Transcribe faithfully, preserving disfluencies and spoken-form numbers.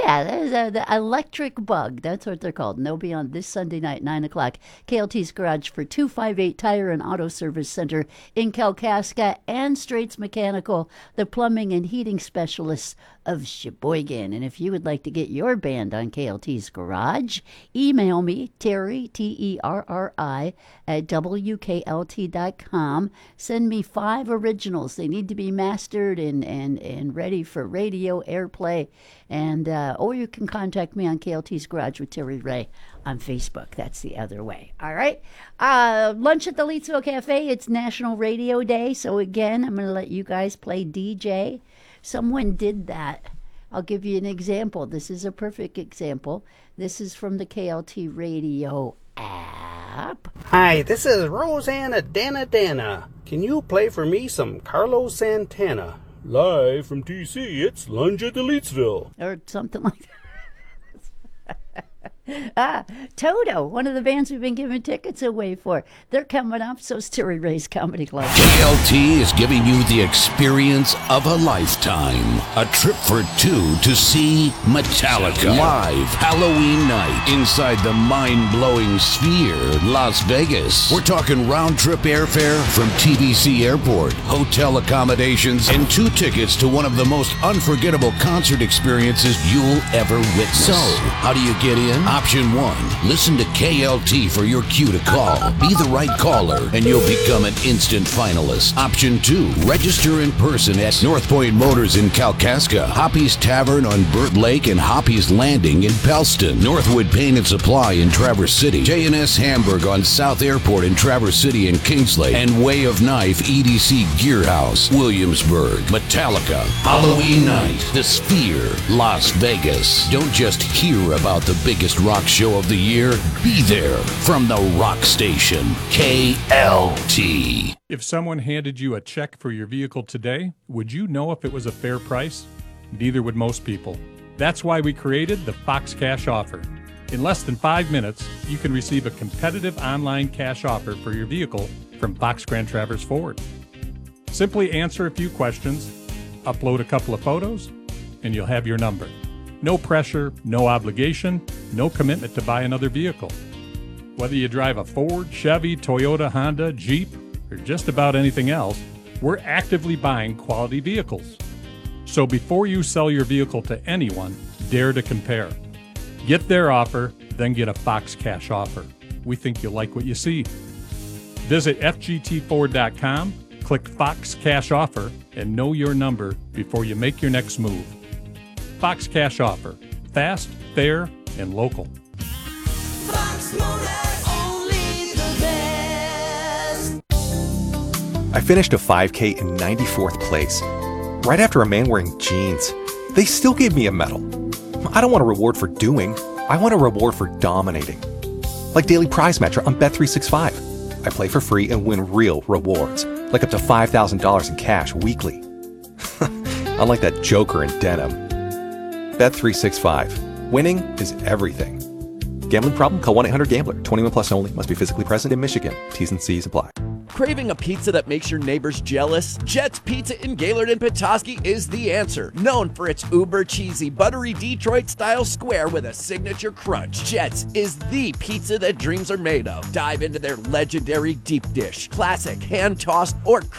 Yeah, there's a, the Electric Bug. That's what they're called. And they'll be on this Sunday night, nine o'clock. K L T's Garage for two fifty-eight Tire and Auto Service Center in Kalkaska, and Straits Mechanical, the plumbing and heating specialists of Sheboygan. And if you would like to get your band on K L T's Garage, email me, Terry, T E R R I, at W K L T dot com. Send me five originals. They need to be mastered and, and, and ready for radio airplay. And uh, or you can contact me on K L T's Garage with Terry Ray on Facebook. That's the other way. All right. Uh, lunch at the Leetsville Cafe. It's National Radio Day. So again, I'm going to let you guys play D J. Someone did that. I'll give you an example. This is a perfect example. This is from the K L T Radio app. Hi, this is Rosanna Dana Dana. Can you play for me some Carlos Santana? Live from T C, it's Lunch at the Leetsville. Or something like that. Ah, Toto, one of the bands we've been giving tickets away for. They're coming up, so's Terry Ray's Comedy Club. K L T is giving you the experience of a lifetime. A trip for two to see Metallica live Halloween night inside the mind-blowing Sphere, Las Vegas. We're talking round-trip airfare from T V C Airport, hotel accommodations, and two tickets to one of the most unforgettable concert experiences you'll ever witness. So, how do you get in? Option one, listen to K L T for your cue to call. Be the right caller, and you'll become an instant finalist. Option two, register in person at North Point Motors in Kalkaska, Hoppy's Tavern on Burt Lake, and Hoppy's Landing in Pellston, Northwood Paint and Supply in Traverse City, J and S Hamburg on South Airport in Traverse City and Kingsley, and Way of Knife E D C Gear House, Williamsburg. Metallica, Halloween night, the Sphere, Las Vegas. Don't just hear about the biggest rock show of the year. Be there from the rock station, K L T. If someone handed you a check for your vehicle today, would you know if it was a fair price? Neither would most people. That's why we created the Fox Cash Offer. In less than five minutes, you can receive a competitive online cash offer for your vehicle from Fox Grand Traverse Ford. Simply answer a few questions, upload a couple of photos, and you'll have your number. No pressure, no obligation, no commitment to buy another vehicle. Whether you drive a Ford, Chevy, Toyota, Honda, Jeep, or just about anything else, we're actively buying quality vehicles. So before you sell your vehicle to anyone, dare to compare. Get their offer, then get a Fox Cash Offer. We think you'll like what you see. Visit F G T Ford dot com, click Fox Cash Offer, and know your number before you make your next move. Fox Cash Offer. Fast, fair, and local. Fox Motor, only the best. I finished a five K in ninety-fourth place. Right after a man wearing jeans. They still gave me a medal. I don't want a reward for doing. I want a reward for dominating. Like Daily Prize Match on Bet three sixty-five. I play for free and win real rewards, like up to five thousand dollars in cash weekly. Unlike that joker in denim. Bet three sixty-five. Winning is everything. Gambling problem? Call one eight hundred gambler. twenty-one plus only. Must be physically present in Michigan. T's and C's apply. Craving a pizza that makes your neighbors jealous? Jet's Pizza in Gaylord and Petoskey is the answer. Known for its uber cheesy, buttery Detroit-style square with a signature crunch, Jet's is the pizza that dreams are made of. Dive into their legendary deep dish, classic, hand-tossed, or